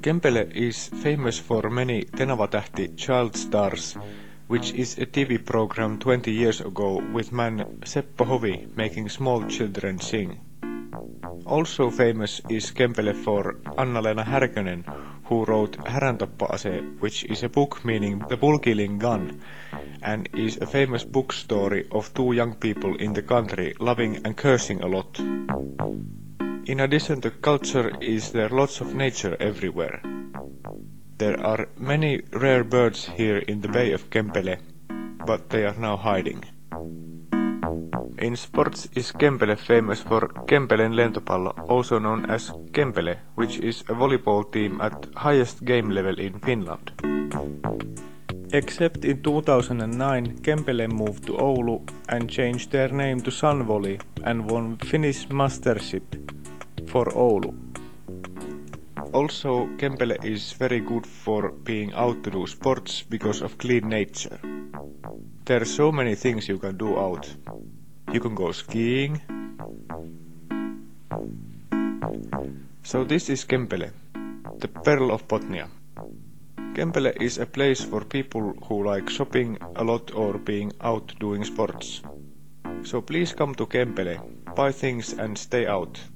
Kempele is famous for many Tenava-tähti child stars, which is a TV program 20 years ago with man Seppo Hovi making small children sing. Also famous is Kempele for Anna-Leena Härkönen, who wrote Häräntappa'ase, which is a book meaning the bull-killing gun, and is a famous book story of two young people in the country loving and cursing a lot. In addition to culture, is there lots of nature everywhere. There are many rare birds here in the Bay of Kempele, but they are now hiding. In sports is Kempele famous for Kempelen lentopallo, also known as Kempele, which is a volleyball team at highest game level in Finland. Except in 2009, Kempele moved to Oulu and changed their name to Sun Volley and won Finnish Mastership for Oulu. Also, Kempele is very good for being out to do sports because of clean nature. There are so many things you can do out. You can go skiing. So this is Kempele, the Pearl of Botnia. Kempele is a place for people who like shopping a lot or being out doing sports. So please come to Kempele, buy things and stay out.